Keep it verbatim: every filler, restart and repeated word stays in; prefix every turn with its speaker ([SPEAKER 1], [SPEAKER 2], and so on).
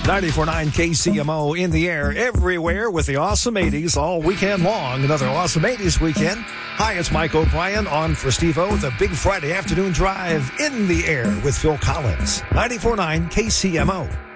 [SPEAKER 1] ninety-four point nine K C M O in the air everywhere with the awesome eighties all weekend long. Another awesome eighties weekend. Hi, it's Mike O'Brien on for Steve-O. The big Friday afternoon drive in the air with Phil Collins. ninety-four point nine K C M O.